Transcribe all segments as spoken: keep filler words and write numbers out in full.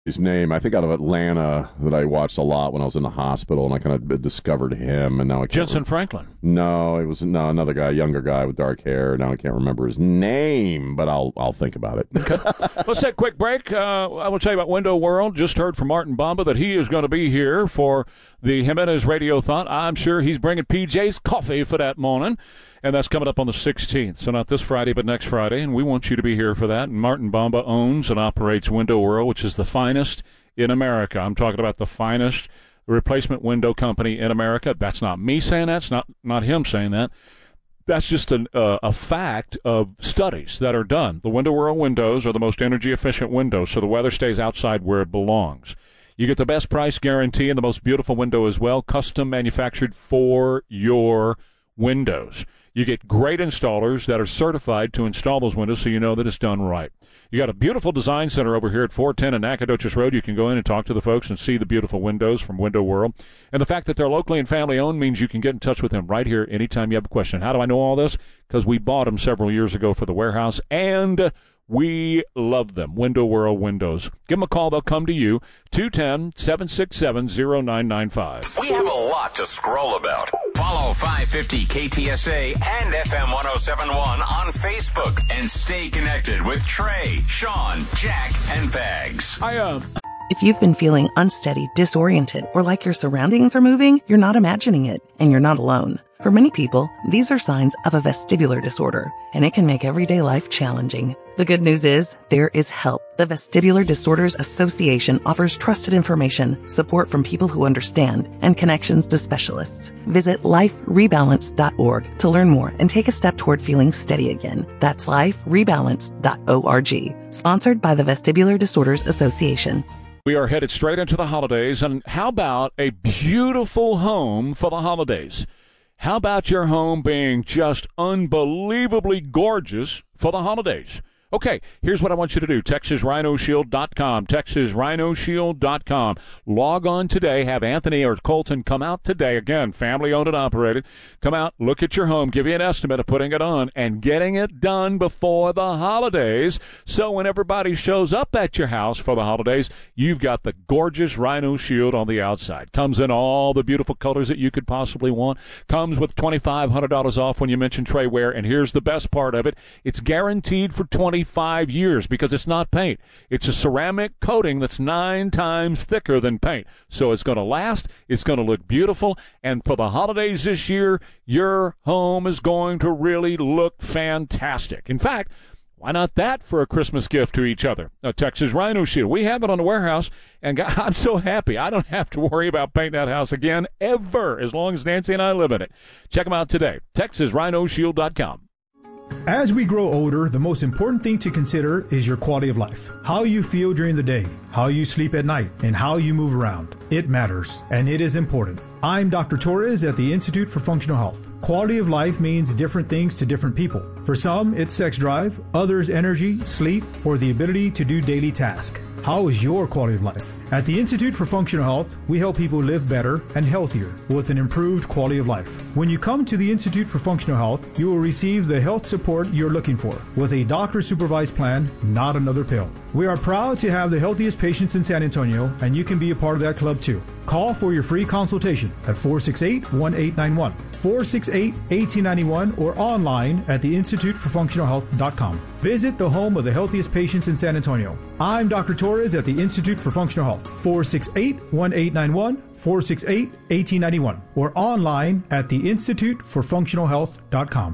his name, I think out of Atlanta, that I watched a lot when I was in the hospital, and I kind of discovered him, and now I can't Jensen re- Franklin. No, it was no another guy, younger guy with dark hair. Now I can't remember his name, but I'll I'll think about it. Okay. Let's take a quick break. Uh, I will tell you about Window World. Just heard from Martin Bamba that he is going to be here for the Jimenez Radiothon. I'm sure he's bringing P J's coffee for that morning. And that's coming up on the sixteenth, so not this Friday, but next Friday, and we want you to be here for that. And Martin Bamba owns and operates Window World, which is the finest in America. I'm talking about the finest replacement window company in America. That's not me saying that. It's not, not him saying that. That's just an, uh, a fact of studies that are done. The Window World windows are the most energy-efficient windows, so the weather stays outside where it belongs. You get the best price guarantee and the most beautiful window as well, custom manufactured for your windows. You get great installers that are certified to install those windows so you know that it's done right. You got a beautiful design center over here at four ten and Nacogdoches Road. You can go in and talk to the folks and see the beautiful windows from Window World. And the fact that they're locally and family-owned means you can get in touch with them right here anytime you have a question. How do I know all this? Because we bought them several years ago for the warehouse, and we love them. Window World Windows. Give them a call. They'll come to you. two one zero, seven six seven, zero nine nine five. We have a lot to scroll about. Follow five fifty K T S A and F M one oh seven point one on Facebook. And stay connected with Trey, Sean, Jack, and Bags. I, um... If you've been feeling unsteady, disoriented, or like your surroundings are moving, you're not imagining it, and you're not alone. For many people, these are signs of a vestibular disorder, and it can make everyday life challenging. The good news is, there is help. The Vestibular Disorders Association offers trusted information, support from people who understand, and connections to specialists. Visit life rebalance dot org to learn more and take a step toward feeling steady again. That's life rebalance dot org. Sponsored by the Vestibular Disorders Association. We are headed straight into the holidays, and how about a beautiful home for the holidays? How about your home being just unbelievably gorgeous for the holidays? Okay, here's what I want you to do. Texas Rhino Shield dot com. Texas Rhino Shield dot com. Log on today. Have Anthony or Colton come out today. Again, family-owned and operated. Come out, look at your home, give you an estimate of putting it on, and getting it done before the holidays. So when everybody shows up at your house for the holidays, you've got the gorgeous Rhino Shield on the outside. Comes in all the beautiful colors that you could possibly want. Comes with twenty-five hundred dollars off when you mention Trey Ware. And here's the best part of it. It's guaranteed for twenty Five years because it's not paint. It's a ceramic coating that's nine times thicker than paint. So it's going to last. It's going to look beautiful. And for the holidays this year, your home is going to really look fantastic. In fact, why not that for a Christmas gift to each other? A Texas Rhino Shield. We have it on the warehouse, and God, I'm so happy. I don't have to worry about painting that house again ever as long as Nancy and I live in it. Check them out today. Texas Rhino Shield dot com. As we grow older, the most important thing to consider is your quality of life. How you feel during the day, how you sleep at night, and how you move around. It matters, and it is important. I'm Doctor Torres at the Institute for Functional Health. Quality of life means different things to different people. For some, it's sex drive, others energy, sleep, or the ability to do daily tasks. How is your quality of life? At the Institute for Functional Health, we help people live better and healthier with an improved quality of life. When you come to the Institute for Functional Health, you will receive the health support you're looking for with a doctor-supervised plan, not another pill. We are proud to have the healthiest patients in San Antonio, and you can be a part of that club too. Call for your free consultation at four six eight, one eight nine one, four six eight, one eight nine one, or online at the institute for functional health dot com. Visit the home of the healthiest patients in San Antonio. I'm Doctor Torres at the Institute for Functional Health. four six eight, one eight nine one, four six eight, one eight nine one, or online at the institute for functional health dot com.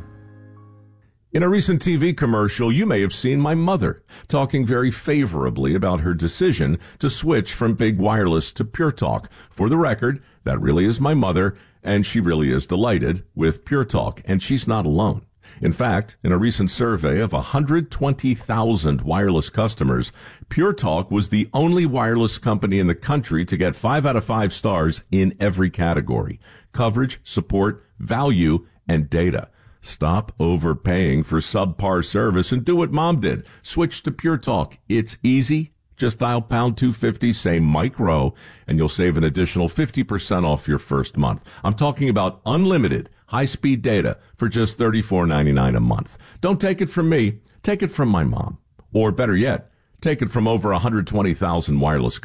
In a recent T V commercial, you may have seen my mother talking very favorably about her decision to switch from Big Wireless to Pure Talk. For the record, that really is my mother, and she really is delighted with Pure Talk, and she's not alone. In fact, in a recent survey of one hundred twenty thousand wireless customers, Pure Talk was the only wireless company in the country to get five out of five stars in every category: coverage, support, value, and data. Stop overpaying for subpar service and do what Mom did. Switch to Pure Talk. It's easy. Just dial pound two fifty, say Mike Rowe, and you'll save an additional fifty percent off your first month. I'm talking about unlimited high-speed data for just thirty-four ninety-nine a month. Don't take it from me. Take it from my mom. Or better yet, take it from over one hundred twenty thousand wireless customers.